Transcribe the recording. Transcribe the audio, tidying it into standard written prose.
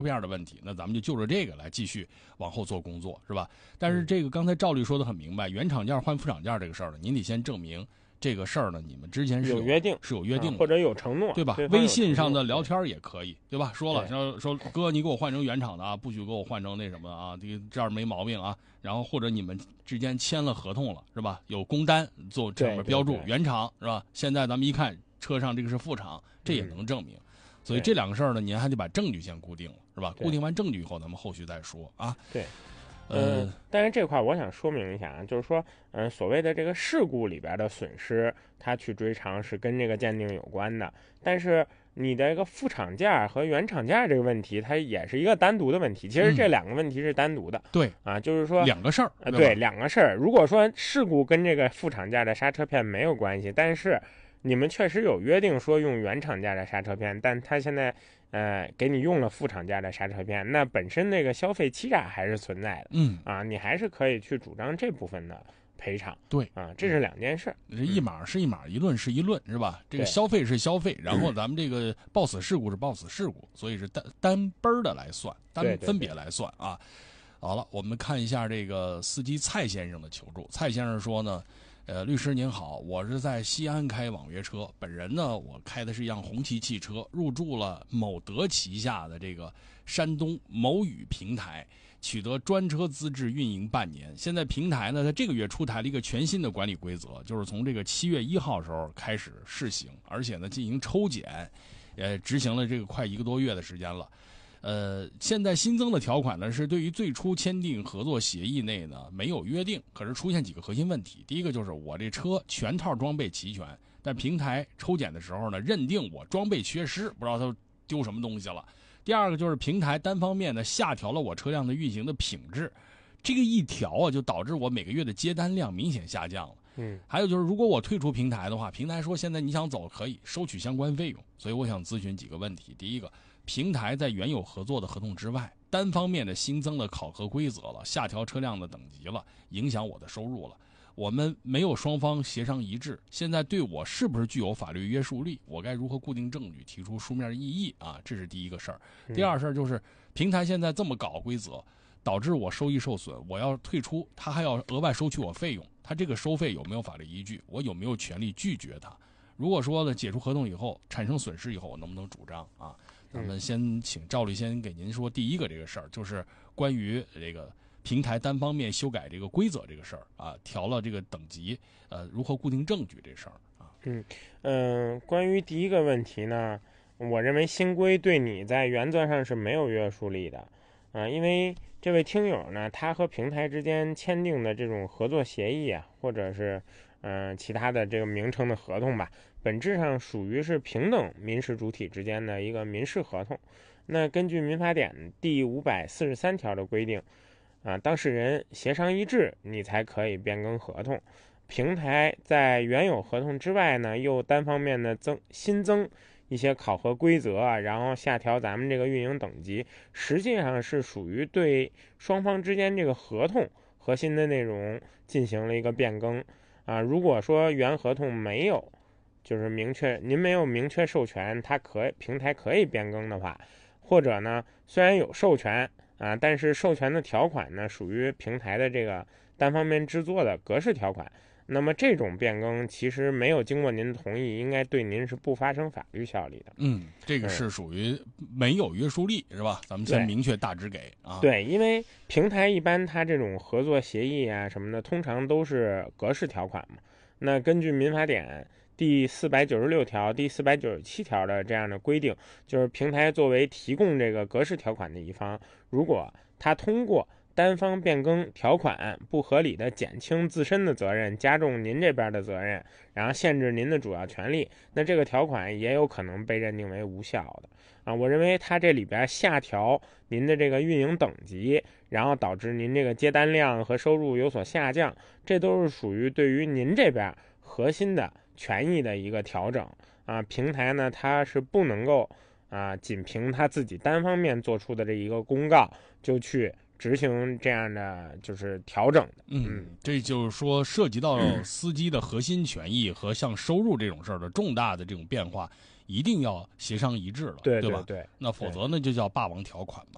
片的问题，那咱们就着这个来继续往后做工作，是吧？但是这个刚才赵律说的很明白，原厂件换副厂件这个事儿呢，您得先证明这个事儿呢，你们之前是有约定，或者有承诺， 对吧？微信上的聊天也可以，对吧？说了说哥，你给我换成原厂的啊，不许给我换成那什么啊，这样没毛病啊。然后或者你们之间签了合同了，是吧？有工单做上面标注原厂，是吧？现在咱们一看车上这个是副厂，这也能证明。所以这两个事儿呢，您还得把证据先固定了，是吧？固定完证据以后，咱们后续再说啊。 对。但是这块我想说明一下啊，就是说，所谓的这个事故里边的损失，它去追偿是跟这个鉴定有关的。但是你的一个副厂件和原厂件这个问题，它也是一个单独的问题。其实这两个问题是单独的。 对啊，就是说两个事儿。 对，两个事儿。如果说事故跟这个副厂件的刹车片没有关系，但是你们确实有约定说用原厂件的刹车片，但他现在给你用了副厂件的刹车片，那本身那个消费欺诈还是存在的。你还是可以去主张这部分的赔偿。 对啊， 这是两件事。 这一码是一码，一论是一论，是吧？这个消费是消费，然后咱们这个抱死事故是抱死事故，所以是单奔的来算，单分别来算啊。好了，我们看一下这个司机蔡先生的求助。蔡先生说呢，律师您好，我是在西安开网约车，本人呢，我开的是一辆红旗汽车，入驻了某德旗下的这个山东某宇平台，取得专车资质运营半年。现在平台呢，在这个月出台了一个全新的管理规则，就是从这个7月1号时候开始试行，而且呢进行抽检，执行了这个快1个多月的时间了。现在新增的条款呢，是对于最初签订合作协议内呢没有约定，可是出现几个核心问题。第一个就是我这车全套装备齐全，但平台抽检的时候呢，认定我装备缺失，不知道他丢什么东西了。第二个就是平台单方面的下调了我车辆的运行的品质，这个一调啊，就导致我每个月的接单量明显下降了。还有就是如果我退出平台的话，平台说现在你想走可以收取相关费用，所以我想咨询几个问题。第一个，平台在原有合作的合同之外，单方面的新增了考核规则了，下调车辆的等级了，影响我的收入了。我们没有双方协商一致，现在对我是不是具有法律约束力？我该如何固定证据，提出书面异议啊？这是第一个事儿。第二事儿就是平台现在这么搞规则，导致我收益受损，我要退出，他还要额外收取我费用，他这个收费有没有法律依据？我有没有权利拒绝他？如果说呢解除合同以后产生损失以后，我能不能主张啊？咱们先请赵律先给您说第一个这个事儿，就是关于这个平台单方面修改这个规则这个事儿啊，调了这个等级，如何固定证据这事儿啊？ 关于第一个问题呢，我认为新规对你在原则上是没有约束力的，因为这位听友呢，他和平台之间签订的这种合作协议啊，或者是其他的这个名称的合同吧，本质上属于是平等民事主体之间的一个民事合同。那根据民法典第543条的规定，当事人协商一致，你才可以变更合同。平台在原有合同之外呢，又单方面的新增一些考核规则啊，然后下调咱们这个运营等级，实际上是属于对双方之间这个合同核心的内容进行了一个变更啊。如果说原合同没有就是您没有明确授权，平台可以变更的话，或者呢虽然有授权啊，但是授权的条款呢属于平台的这个单方面制作的格式条款，那么这种变更其实没有经过您的同意，应该对您是不发生法律效力的。 这个是属于没有约束力，是吧？咱们先明确大致给啊。 对，因为平台一般它这种合作协议啊什么的，通常都是格式条款嘛。那根据民法典第496条、第497条的这样的规定，就是平台作为提供这个格式条款的一方，如果他通过单方变更条款不合理的减轻自身的责任，加重您这边的责任，然后限制您的主要权利，那这个条款也有可能被认定为无效的啊。我认为它这里边下调您的这个运营等级，然后导致您这个接单量和收入有所下降，这都是属于对于您这边核心的权益的一个调整啊。平台呢，它是不能够仅凭他自己单方面做出的这一个公告就去执行这样的就是调整的。 这就是说涉及到司机的核心权益和像收入这种事儿的重大的这种变化，一定要协商一致了， 对吧？ 对， 那否则呢就叫霸王条款嘛。